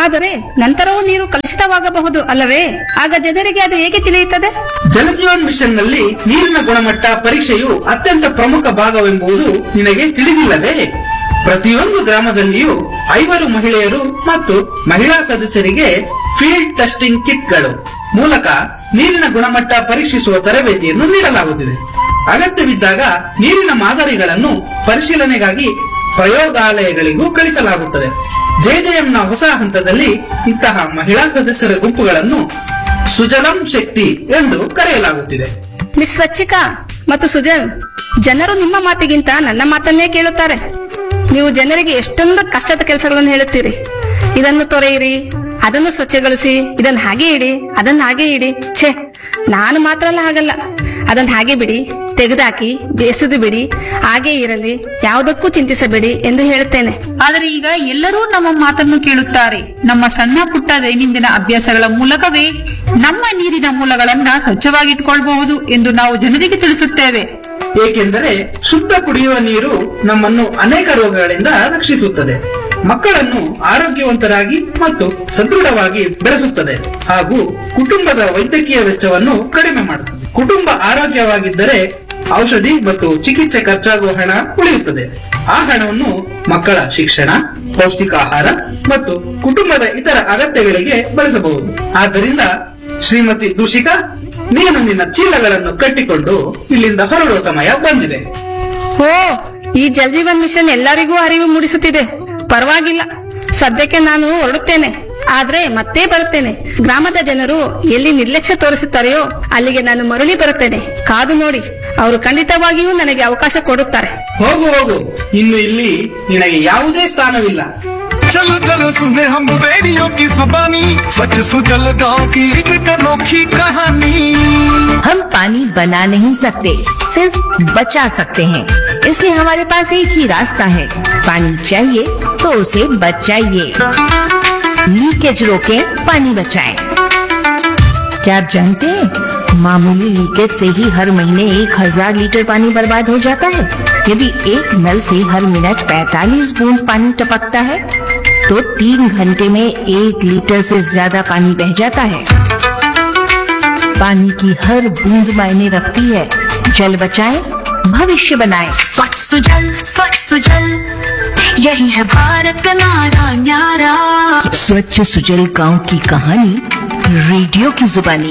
ಆದರೆ ನಂತರವೂ ನೀರು ಕಲುಷಿತವಾಗಬಹುದು ಅಲ್ಲವೇ? ಆಗ ಜನರಿಗೆ ಅದು ಹೇಗೆ ತಿಳಿಯುತ್ತದೆ? ಜಲಜೀವನ್ ಮಿಷನ್ ನಲ್ಲಿ ನೀರಿನ ಗುಣಮಟ್ಟ ಪರೀಕ್ಷೆಯು ಅತ್ಯಂತ ಪ್ರಮುಖ ಭಾಗವೆಂಬುದು ನಿನಗೆ ತಿಳಿದಿಲ್ಲವೇ? ಪ್ರತಿಯೊಂದು ಗ್ರಾಮದಲ್ಲಿಯೂ ಐವರು ಮಹಿಳೆಯರು ಮತ್ತು ಮಹಿಳಾ ಸದಸ್ಯರಿಗೆ ಫೀಲ್ಡ್ ಟೆಸ್ಟಿಂಗ್ ಕಿಟ್ಗಳು ಮೂಲಕ ನೀರಿನ ಗುಣಮಟ್ಟ ಪರೀಕ್ಷಿಸುವ ತರಬೇತಿಯನ್ನು ನೀಡಲಾಗುತ್ತಿದೆ. ಅಗತ್ಯವಿದ್ದಾಗ ನೀರಿನ ಮಾದರಿಗಳನ್ನು ಪರಿಶೀಲನೆಗಾಗಿ ಪ್ರಯೋಗಾಲಯಗಳಿಗೂ ಕಳಿಸಲಾಗುತ್ತದೆ. ಜೆಜೆಎಂನ ಹೊಸ ಹಂತದಲ್ಲಿ ಇಂತಹ ಮಹಿಳಾ ಸದಸ್ಯರ ಗುಂಪುಗಳನ್ನು ಸುಜಲಂ ಶಕ್ತಿ ಎಂದು ಕರೆಯಲಾಗುತ್ತಿದೆ. ಮಿಸ್ ಸ್ವಚ್ಛಿಕಾ ಮತ್ತು ಸುಜಲ್, ಜನರು ನಿಮ್ಮ ಮಾತಿಗಿಂತ ನನ್ನ ಮಾತನ್ನೇ ಕೇಳುತ್ತಾರೆ. ನೀವು ಜನರಿಗೆ ಎಷ್ಟೊಂದು ಕಷ್ಟದ ಕೆಲಸಗಳನ್ನು ಹೇಳುತ್ತೀರಿ. ಇದನ್ನು ತೊರೆಯಿರಿ, ಅದನ್ನು ಸ್ವಚ್ಛಗೊಳಿಸಿ, ಇದನ್ನು ಹಾಗೆ ಇಡಿ, ಅದನ್ನು ಹಾಗೆ ಇಡಿ. ಛೇ, ನಾನು ಮಾತ್ರ ಅಲ್ಲ ಹಾಗಲ್ಲ. ಅದನ್ನು ಹಾಗೆ ಬಿಡಿ, ತೆಗೆದಾಕಿ, ಬೇಸದು ಬಿಡಿ, ಹಾಗೆ ಇರಲಿ, ಯಾವುದಕ್ಕೂ ಚಿಂತಿಸಬೇಡಿ ಎಂದು ಹೇಳುತ್ತೇನೆ. ಆದರೆ ಈಗ ಎಲ್ಲರೂ ನಮ್ಮ ಮಾತನ್ನು ಕೇಳುತ್ತಾರೆ. ನಮ್ಮ ಸಣ್ಣ ಪುಟ್ಟ ದೈನಂದಿನ ಅಭ್ಯಾಸಗಳ ಮೂಲಕವೇ ನಮ್ಮ ನೀರಿನ ಮೂಲಗಳನ್ನ ಸ್ವಚ್ಛವಾಗಿಟ್ಕೊಳ್ಬಹುದು ಎಂದು ನಾವು ಜನರಿಗೆ ತಿಳಿಸುತ್ತೇವೆ. ಏಕೆಂದರೆ ಶುದ್ಧ ಕುಡಿಯುವ ನೀರು ನಮ್ಮನ್ನು ಅನೇಕ ರೋಗಗಳಿಂದ ರಕ್ಷಿಸುತ್ತದೆ, ಮಕ್ಕಳನ್ನು ಆರೋಗ್ಯವಂತರಾಗಿ ಮತ್ತು ಸದೃಢವಾಗಿ ಬೆಳೆಸುತ್ತದೆ ಹಾಗೂ ಕುಟುಂಬದ ವೈದ್ಯಕೀಯ ವೆಚ್ಚವನ್ನು ಕಡಿಮೆ ಮಾಡುತ್ತದೆ. ಕುಟುಂಬ ಆರೋಗ್ಯವಾಗಿದ್ದರೆ ಔಷಧಿ ಮತ್ತು ಚಿಕಿತ್ಸೆ ಖರ್ಚಾಗುವ ಹಣ ಉಳಿಯುತ್ತದೆ. ಆ ಹಣವನ್ನು ಮಕ್ಕಳ ಶಿಕ್ಷಣ, ಪೌಷ್ಟಿಕ ಆಹಾರ ಮತ್ತು ಕುಟುಂಬದ ಇತರ ಅಗತ್ಯಗಳಿಗೆ ಬಳಸಬಹುದು. ಆದ್ದರಿಂದ ಶ್ರೀಮತಿ ದೂಷಿಕಾ, ನೀನು ನಿನ್ನ ಚೀಲಗಳನ್ನು ಕಟ್ಟಿಕೊಂಡು ಇಲ್ಲಿಂದ ಹೊರಡುವ ಸಮಯ ಬಂದಿದೆ. ಓ, ಈ ಜಲ್ ಜೀವನ್ ಮಿಷನ್ ಎಲ್ಲರಿಗೂ ಅರಿವು ಮೂಡಿಸುತ್ತಿದೆ. ಪರವಾಗಿಲ್ಲ, ಸದ್ಯಕ್ಕೆ ನಾನು ಹೊರಡುತ್ತೇನೆ. ಆದ್ರೆ ಮತ್ತೆ ಬರುತ್ತೇನೆ. ಗ್ರಾಮದ ಜನರು ಎಲ್ಲಿ ನಿರ್ಲಕ್ಷ್ಯ ತೋರಿಸುತ್ತಾರೆಯೋ ಅಲ್ಲಿಗೆ ನಾನು ಮರಳಿ ಬರುತ್ತೇನೆ. ಕಾದು ನೋಡಿ, ಅವರು ಖಂಡಿತವಾಗಿಯೂ ನನಗೆ ಅವಕಾಶ ಕೊಡುತ್ತಾರೆ. ಹೋಗು ಹೋಗು, ಇನ್ನು ಇಲ್ಲಿ ನಿನಗೆ ಯಾವುದೇ ಸ್ಥಾನವಿಲ್ಲ. चलो चलो सुने हम रेडियो की जुबानी, सच सुजल गांव की एक अनोखी कहानी। हम पानी बना नहीं सकते, सिर्फ बचा सकते हैं। इसलिए हमारे पास एक ही रास्ता है, पानी चाहिए तो उसे बचाइए। लीकेज रोकें, पानी बचाएं। क्या आप जानते हैं, मामूली लीकेज से ही हर महीने एक हजार लीटर पानी बर्बाद हो जाता है। यदि एक नल से हर मिनट पैंतालीस बूंद पानी टपकता है तो तीन घंटे में एक लीटर से ज्यादा पानी बह जाता है। पानी की हर बूंद मायने रखती है। जल बचाएं, भविष्य बनाएं। स्वच्छ सुजल स्वच्छ सुजल, यही है भारत का नारा न्यारा। स्वच्छ सुजल गांव की कहानी, रेडियो की जुबानी।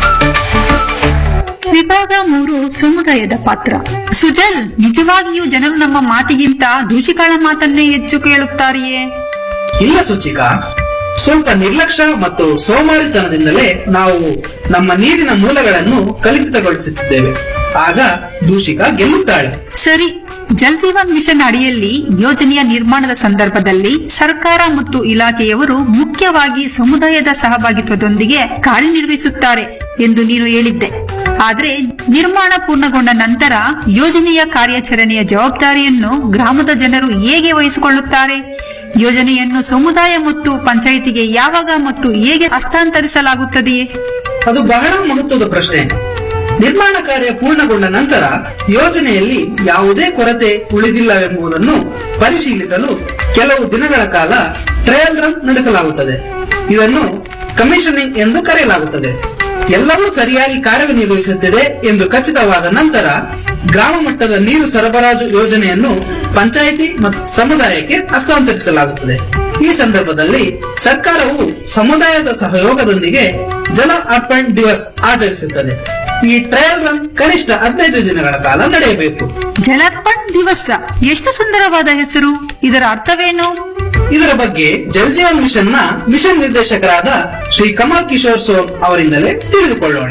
ವಿಭಾಗ ಮೂರು, ಸಮುದಾಯದ ಪಾತ್ರ. ಸುಜಲ್, ನಿಜವಾಗಿಯೂ ಜನರು ನಮ್ಮ ಮಾತಿಗಿಂತ ದೂಷಿಗಳ ಮಾತನ್ನೇ ಹೆಚ್ಚು ಕೇಳುತ್ತಾರೆಯೇ? ಇಲ್ಲ ಸುಚಿಕಾ, ಸ್ವಲ್ಪ ನಿರ್ಲಕ್ಷ್ಯ ಮತ್ತು ಸೋಮಾರಿತನದಿಂದಲೇ ನಾವು ನಮ್ಮ ನೀರಿನ ಮೂಲಗಳನ್ನು ಕಲುಷಿತಗೊಳಿಸುತ್ತಿದ್ದೇವೆ. ಆಗ ದೂಷಿಕ ಗೆಲ್ಲುತ್ತಾಳೆ. ಸರಿ, ಜಲ್ ಜೀವನ್ ಮಿಷನ್ ಅಡಿಯಲ್ಲಿ ಯೋಜನೆಯ ನಿರ್ಮಾಣದ ಸಂದರ್ಭದಲ್ಲಿ ಸರ್ಕಾರ ಮತ್ತು ಇಲಾಖೆಯವರು ಮುಖ್ಯವಾಗಿ ಸಮುದಾಯದ ಸಹಭಾಗಿತ್ವದೊಂದಿಗೆ ಕಾರ್ಯನಿರ್ವಹಿಸುತ್ತಾರೆ ಎಂದು ನೀನು ಹೇಳಿದ್ದೆ. ಆದರೆ ನಿರ್ಮಾಣ ಪೂರ್ಣಗೊಂಡ ನಂತರ ಯೋಜನೆಯ ಕಾರ್ಯಾಚರಣೆಯ ಜವಾಬ್ದಾರಿಯನ್ನು ಗ್ರಾಮದ ಜನರು ಹೇಗೆ ವಹಿಸಿಕೊಳ್ಳುತ್ತಾರೆ? ಯೋಜನೆಯನ್ನು ಸಮುದಾಯ ಮತ್ತು ಪಂಚಾಯಿತಿಗೆ ಯಾವಾಗ ಮತ್ತು ಹೇಗೆ ಹಸ್ತಾಂತರಿಸಲಾಗುತ್ತದೆಯೇ? ಅದು ಬಹಳ ಮಹತ್ವದ ಪ್ರಶ್ನೆ. ನಿರ್ಮಾಣ ಕಾರ್ಯ ಪೂರ್ಣಗೊಂಡ ನಂತರ ಯೋಜನೆಯಲ್ಲಿ ಯಾವುದೇ ಕೊರತೆ ಉಳಿದಿಲ್ಲವೆಂಬುದನ್ನು ಪರಿಶೀಲಿಸಲು ಕೆಲವು ದಿನಗಳ ಕಾಲ ಟ್ರಯಲ್ ರನ್ ನಡೆಸಲಾಗುತ್ತದೆ. ಇದನ್ನು ಕಮಿಷನಿಂಗ್ ಎಂದು ಕರೆಯಲಾಗುತ್ತದೆ. ಎಲ್ಲವೂ ಸರಿಯಾಗಿ ಕಾರ್ಯನಿರ್ವಹಿಸುತ್ತಿದೆ ಎಂದು ಖಚಿತವಾದ ನಂತರ ಗ್ರಾಮ ಮಟ್ಟದ ನೀರು ಸರಬರಾಜು ಯೋಜನೆಯನ್ನು ಪಂಚಾಯಿತಿ ಮತ್ತು ಸಮುದಾಯಕ್ಕೆ ಹಸ್ತಾಂತರಿಸಲಾಗುತ್ತದೆ. ಈ ಸಂದರ್ಭದಲ್ಲಿ ಸರ್ಕಾರವು ಸಮುದಾಯದ ಸಹಯೋಗದೊಂದಿಗೆ ಜಲ ಅರ್ಪಣ್ ದಿವಸ್ ಆಚರಿಸುತ್ತದೆ. ಈ ಟ್ರಯಲ್ ರನ್ ಕನಿಷ್ಠ ಹದಿನೈದು ದಿನಗಳ ಕಾಲ ನಡೆಯಬೇಕು. ಜಲಾರ್ಪಣ್ ದಿವಸ, ಎಷ್ಟು ಸುಂದರವಾದ ಹೆಸರು. ಇದರ ಅರ್ಥವೇನು? ಇದರ ಬಗ್ಗೆ ಜಲ್ ಜೀವನ್ ಮಿಷನ್ ನ ಮಿಷನ್ ನಿರ್ದೇಶಕರಾದ ಶ್ರೀ ಕಮಲ್ ಕಿಶೋರ್ ಸೋನ್ ಅವರಿಂದಲೇ ತಿಳಿದುಕೊಳ್ಳೋಣ.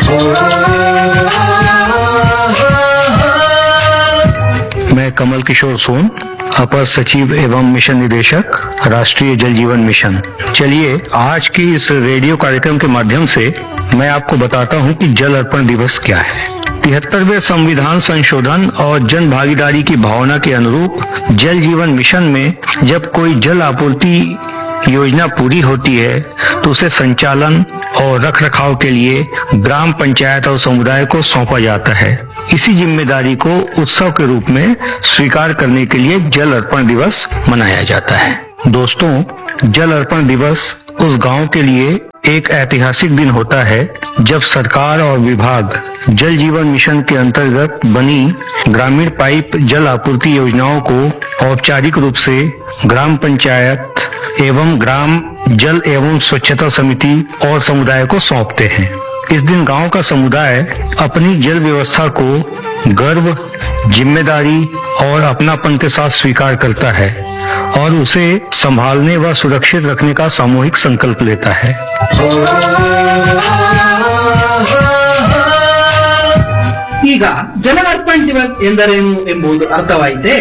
मैं कमल किशोर सोन, अपर सचिव एवं मिशन निदेशक, राष्ट्रीय जल जीवन मिशन। चलिए आज की इस रेडियो कार्यक्रम के माध्यम से मैं आपको बताता हूं कि जल अर्पण दिवस क्या है। तिहत्तरवें संविधान संशोधन और जन भागीदारी की भावना के अनुरूप जल जीवन मिशन में जब कोई जल आपूर्ति योजना पूरी होती है तो उसे संचालन और रख रखाव के लिए ग्राम पंचायत और समुदाय को सौंपा जाता है। इसी जिम्मेदारी को उत्सव के रूप में स्वीकार करने के लिए जल अर्पण दिवस मनाया जाता है। दोस्तों, जल अर्पण दिवस उस गांव के लिए एक ऐतिहासिक दिन होता है जब सरकार और विभाग जल जीवन मिशन के अंतर्गत बनी ग्रामीण पाइप जल आपूर्ति योजनाओं को औपचारिक रूप से ग्राम पंचायत एवं ग्राम जल एवं स्वच्छता समिति और समुदाय को सौंपते हैं। इस दिन गांव का समुदाय अपनी जल व्यवस्था को गर्व, जिम्मेदारी और अपनापन के साथ स्वीकार करता है और उसे संभालने व सुरक्षित रखने का सामूहिक संकल्प लेता है। ಈಗ ಜಲ ಅರ್ಪಣ್ ದಿವಸ್ ಎಂದರೇನು ಎಂಬುದು ಅರ್ಥವಾಯಿತೆ.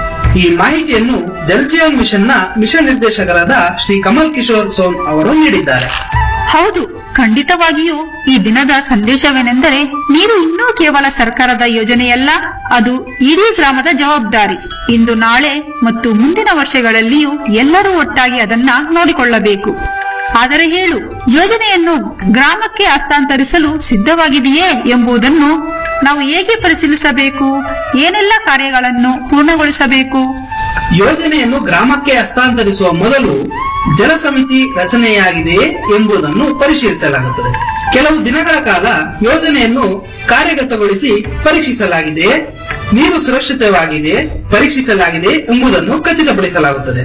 ಈ ಮಾಹಿತಿಯನ್ನು ಜಲ್ ಜೀವನ್ ಮಿಷನ್ ನ ಮಿಷನ್ ನಿರ್ದೇಶಕರಾದ ಶ್ರೀ ಕಮಲ್ ಕಿಶೋರ್ ಸೋನ್ ಅವರು ನೀಡಿದ್ದಾರೆ. ಹೌದು, ಖಂಡಿತವಾಗಿಯೂ ಈ ದಿನದ ಸಂದೇಶವೇನೆಂದರೆ ನೀರು ಇನ್ನೂ ಕೇವಲ ಸರ್ಕಾರದ ಯೋಜನೆಯಲ್ಲ, ಅದು ಇಡೀ ಗ್ರಾಮದ ಜವಾಬ್ದಾರಿ. ಇಂದು ನಾಳೆ ಮತ್ತು ಮುಂದಿನ ವರ್ಷಗಳಲ್ಲಿಯೂ ಎಲ್ಲರೂ ಒಟ್ಟಾಗಿ ಅದನ್ನ ನೋಡಿಕೊಳ್ಳಬೇಕು. ಆದರೆ ಹೇಳು, ಯೋಜನೆಯನ್ನು ಗ್ರಾಮಕ್ಕೆ ಹಸ್ತಾಂತರಿಸಲು ಸಿದ್ಧವಾಗಿದೆಯೇ ಎಂಬುದನ್ನು ನಾವು ಹೇಗೆ ಪರಿಶೀಲಿಸಬೇಕು? ಏನೆಲ್ಲ ಕಾರ್ಯಗಳನ್ನು ಪೂರ್ಣಗೊಳಿಸಬೇಕು? ಯೋಜನೆಯನ್ನು ಗ್ರಾಮಕ್ಕೆ ಹಸ್ತಾಂತರಿಸುವ ಮೊದಲು ಜಲ ಸಮಿತಿ ರಚನೆಯಾಗಿದೆಯೇ ಎಂಬುದನ್ನು ಪರಿಶೀಲಿಸಲಾಗುತ್ತದೆ. ಕೆಲವು ದಿನಗಳ ಕಾಲ ಯೋಜನೆಯನ್ನು ಕಾರ್ಯಗತಗೊಳಿಸಿ ಪರೀಕ್ಷಿಸಲಾಗಿದೆಯೇ, ನೀರು ಸುರಕ್ಷಿತವಾಗಿದೆಯೇ ಪರೀಕ್ಷಿಸಲಾಗಿದೆ ಎಂಬುದನ್ನು ಖಚಿತಪಡಿಸಲಾಗುತ್ತದೆ.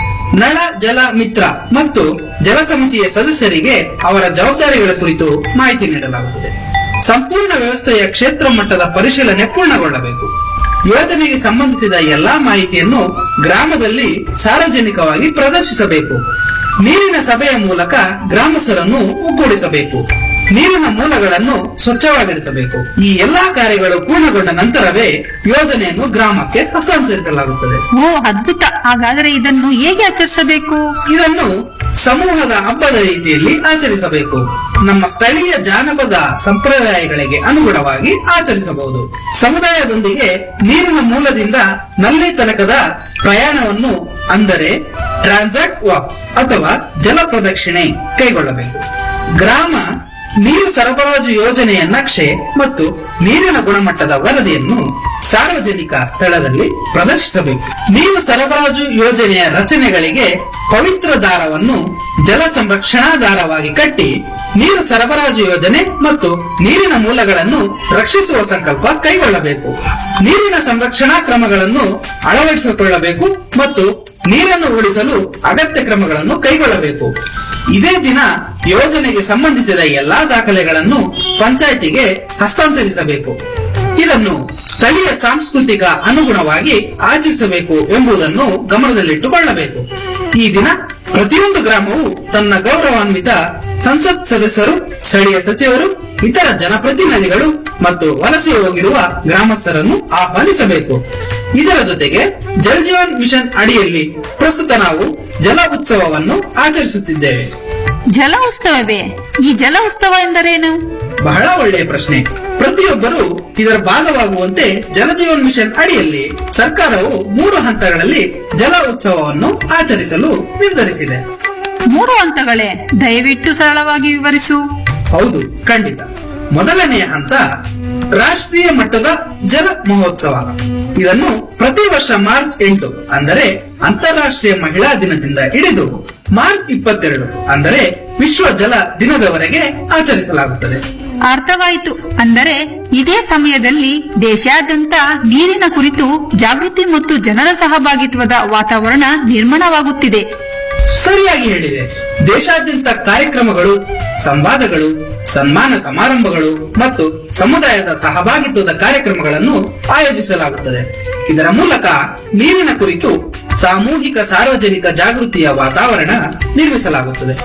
ನಳ ಜಲ ಮಿತ್ರ ಮತ್ತು ಜಲ ಸಮಿತಿಯ ಸದಸ್ಯರಿಗೆ ಅವರ ಜವಾಬ್ದಾರಿಗಳ ಕುರಿತು ಮಾಹಿತಿ ನೀಡಲಾಗುತ್ತದೆ. ಸಂಪೂರ್ಣ ವ್ಯವಸ್ಥೆಯ ಕ್ಷೇತ್ರ ಮಟ್ಟದ ಪರಿಶೀಲನೆ ಪೂರ್ಣಗೊಳ್ಳಬೇಕು. ಯೋಜನೆಗೆ ಸಂಬಂಧಿಸಿದ ಎಲ್ಲಾ ಮಾಹಿತಿಯನ್ನು ಗ್ರಾಮದಲ್ಲಿ ಸಾರ್ವಜನಿಕವಾಗಿ ಪ್ರದರ್ಶಿಸಬೇಕು. ನೀರಿನ ಸಭೆಯ ಮೂಲಕ ಗ್ರಾಮಸ್ಥರನ್ನು ಒಗ್ಗೂಡಿಸಬೇಕು. ನೀರಿನ ಮೂಲಗಳನ್ನು ಸ್ವಚ್ಛವಾಗಿರಿಸಬೇಕು. ಈ ಎಲ್ಲಾ ಕಾರ್ಯಗಳು ಪೂರ್ಣಗೊಂಡ ನಂತರವೇ ಯೋಜನೆಯನ್ನು ಗ್ರಾಮಕ್ಕೆ ಹಸ್ತಾಂತರಿಸಲಾಗುತ್ತದೆ. ಓ ಅದ್ಭುತ! ಹಾಗಾದರೆ ಇದನ್ನು ಹೇಗೆ ಆಚರಿಸಬೇಕು? ಇದನ್ನು ಸಮೂಹದ ಹಬ್ಬದ ರೀತಿಯಲ್ಲಿ ಆಚರಿಸಬೇಕು. ನಮ್ಮ ಸ್ಥಳೀಯ ಜಾನಪದ ಸಂಪ್ರದಾಯಗಳಿಗೆ ಅನುಗುಣವಾಗಿ ಆಚರಿಸಬಹುದು. ಸಮುದಾಯದೊಂದಿಗೆ ನೀರಿನ ಮೂಲದಿಂದ ನಲ್ಲಿ ತನಕದ ಪ್ರಯಾಣವನ್ನು, ಅಂದರೆ ಟ್ರಾನ್ಸಾಕ್ಟ್ ವಾಕ್ ಅಥವಾ ಜಲ ಪ್ರದಕ್ಷಿಣೆ ಕೈಗೊಳ್ಳಬೇಕು. ಗ್ರಾಮ ನೀರು ಸರಬರಾಜು ಯೋಜನೆಯ ನಕ್ಷೆ ಮತ್ತು ನೀರಿನ ಗುಣಮಟ್ಟದ ವರದಿಯನ್ನು ಸಾರ್ವಜನಿಕ ಸ್ಥಳದಲ್ಲಿ ಪ್ರದರ್ಶಿಸಬೇಕು. ನೀರು ಸರಬರಾಜು ಯೋಜನೆಯ ರಚನೆಗಳಿಗೆ ಪವಿತ್ರ ದಾರವನ್ನು ಜಲ ಸಂರಕ್ಷಣಾ ದಾರವಾಗಿ ಕಟ್ಟಿ ನೀರು ಸರಬರಾಜು ಯೋಜನೆ ಮತ್ತು ನೀರಿನ ಮೂಲಗಳನ್ನು ರಕ್ಷಿಸುವ ಸಂಕಲ್ಪ ಕೈಗೊಳ್ಳಬೇಕು. ನೀರಿನ ಸಂರಕ್ಷಣಾ ಕ್ರಮಗಳನ್ನು ಅಳವಡಿಸಿಕೊಳ್ಳಬೇಕು ಮತ್ತು ನೀರನ್ನು ಉಳಿಸಲು ಅಗತ್ಯ ಕ್ರಮಗಳನ್ನು ಕೈಗೊಳ್ಳಬೇಕು. ಇದೇ ದಿನ ಯೋಜನೆಗೆ ಸಂಬಂಧಿಸಿದ ಎಲ್ಲಾ ದಾಖಲೆಗಳನ್ನು ಪಂಚಾಯಿತಿಗೆ ಹಸ್ತಾಂತರಿಸಬೇಕು. ಇದನ್ನು ಸ್ಥಳೀಯ ಸಾಂಸ್ಕೃತಿಕ ಅನುಗುಣವಾಗಿ ಆಚರಿಸಬೇಕು ಎಂಬುದನ್ನು ಗಮನದಲ್ಲಿಟ್ಟುಕೊಳ್ಳಬೇಕು. ಈ ದಿನ ಪ್ರತಿಯೊಂದು ಗ್ರಾಮವು ತನ್ನ ಗೌರವಾನ್ವಿತ ಸಂಸತ್ ಸದಸ್ಯರು, ಸ್ಥಳೀಯ ಸಚಿವರು, ಇತರ ಜನಪ್ರತಿನಿಧಿಗಳು ಮತ್ತು ವಲಸೆ ಹೋಗಿರುವ ಗ್ರಾಮಸ್ಥರನ್ನು ಆಹ್ವಾನಿಸಬೇಕು. ಇದರ ಜೊತೆಗೆ ಜಲ್ ಜೀವನ್ ಮಿಷನ್ ಅಡಿಯಲ್ಲಿ ಪ್ರಸ್ತುತ ನಾವು ಜಲ ಉತ್ಸವವನ್ನು ಆಚರಿಸುತ್ತಿದ್ದೇವೆ. ಜಲ ಉತ್ಸವವೇ? ಈ ಜಲ ಉತ್ಸವ ಎಂದರೇನು? ಬಹಳ ಒಳ್ಳೆಯ ಪ್ರಶ್ನೆ. ಪ್ರತಿಯೊಬ್ಬರು ಇದರ ಭಾಗವಾಗುವಂತೆ ಜಲ ಜೀವನ್ ಮಿಷನ್ ಅಡಿಯಲ್ಲಿ ಸರ್ಕಾರವು ಮೂರು ಹಂತಗಳಲ್ಲಿ ಜಲ ಉತ್ಸವವನ್ನು ಆಚರಿಸಲು ನಿರ್ಧರಿಸಿದೆ. ಮೂರು ಹಂತಗಳೇ? ದಯವಿಟ್ಟು ಸರಳವಾಗಿ ವಿವರಿಸು. ಹೌದು, ಖಂಡಿತ. ಮೊದಲನೆಯ ಹಂತ ರಾಷ್ಟ್ರೀಯ ಮಟ್ಟದ ಜಲ ಮಹೋತ್ಸವ. ಇದನ್ನು ಪ್ರತಿ ವರ್ಷ ಮಾರ್ಚ್ ಎಂಟು ಅಂದರೆ ಅಂತಾರಾಷ್ಟ್ರೀಯ ಮಹಿಳಾ ದಿನದಿಂದ ಹಿಡಿದು ಮಾರ್ಚ್ ಇಪ್ಪತ್ತೆರಡು ಅಂದರೆ ವಿಶ್ವ ಜಲ ದಿನದವರೆಗೆ ಆಚರಿಸಲಾಗುತ್ತದೆ. ಅರ್ಥವಾಯಿತು. ಅಂದರೆ ಇದೇ ಸಮಯದಲ್ಲಿ ದೇಶಾದ್ಯಂತ ನೀರಿನ ಕುರಿತು ಜಾಗೃತಿ ಮತ್ತು ಜನರ ಸಹಭಾಗಿತ್ವದ ವಾತಾವರಣ ನಿರ್ಮಾಣವಾಗುತ್ತಿದೆ. ಸರಿಯಾಗಿ ಹೇಳಿದೆ. ದೇಶಾದ್ಯಂತ ಕಾರ್ಯಕ್ರಮಗಳು, ಸಂವಾದಗಳು, ಸನ್ಮಾನ ಸಮಾರಂಭಗಳು ಮತ್ತು ಸಮುದಾಯದ ಸಹಭಾಗಿತ್ವದ ಕಾರ್ಯಕ್ರಮಗಳನ್ನು ಆಯೋಜಿಸಲಾಗುತ್ತದೆ. ಇದರ ಮೂಲಕ ನೀರಿನ ಕುರಿತು ಸಾಮೂಹಿಕ ಸಾರ್ವಜನಿಕ ಜಾಗೃತಿಯ ವಾತಾವರಣ ನಿರ್ಮಿಸಲಾಗುತ್ತದೆ.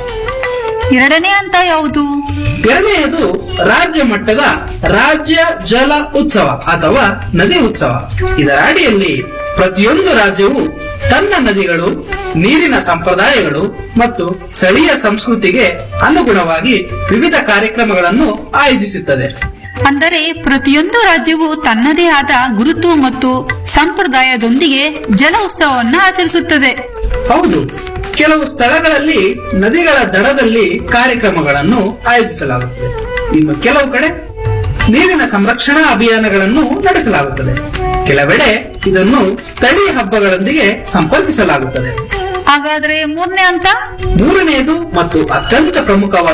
ಎರಡನೇ ಹಂತ ಯಾವುದು? ಎರಡನೆಯದು ರಾಜ್ಯ ಮಟ್ಟದ ರಾಜ್ಯ ಜಲ ಉತ್ಸವ ಅಥವಾ ನದಿ ಉತ್ಸವ. ಇದರ ಅಡಿಯಲ್ಲಿ ಪ್ರತಿಯೊಂದು ರಾಜ್ಯವು ತನ್ನ ನದಿಗಳು, ನೀರಿನ ಸಂಪ್ರದಾಯಗಳು ಮತ್ತು ಸ್ಥಳೀಯ ಸಂಸ್ಕೃತಿಗೆ ಅನುಗುಣವಾಗಿ ವಿವಿಧ ಕಾರ್ಯಕ್ರಮಗಳನ್ನು ಆಯೋಜಿಸುತ್ತದೆ. ಅಂದರೆ ಪ್ರತಿಯೊಂದು ರಾಜ್ಯವು ತನ್ನದೇ ಆದ ಗುರುತು ಮತ್ತು ಸಂಪ್ರದಾಯದೊಂದಿಗೆ ಜಲ ಉತ್ಸವವನ್ನು ಆಚರಿಸುತ್ತದೆ. ಹೌದು, ಕೆಲವು ಸ್ಥಳಗಳಲ್ಲಿ ನದಿಗಳ ದಡದಲ್ಲಿ ಕಾರ್ಯಕ್ರಮಗಳನ್ನು ಆಯೋಜಿಸಲಾಗುತ್ತದೆ. ಇನ್ನು ಕೆಲವು ಕಡೆ ನೀರಿನ ಸಂರಕ್ಷಣಾ ಅಭಿಯಾನಗಳನ್ನು ನಡೆಸಲಾಗುತ್ತದೆ. ಕೆಲವೆಡೆ ಇದನ್ನು ಸ್ಥಳೀಯ ಹಬ್ಬಗಳೊಂದಿಗೆ ಸಂಪರ್ಕಿಸಲಾಗುತ್ತದೆ. ಹಾಗಾದ್ರೆ ಮೂರನೇ ಹಂತ? ಮೂರನೆಯದು ಮತ್ತು ಅತ್ಯಂತ ಪ್ರಮುಖವಾದ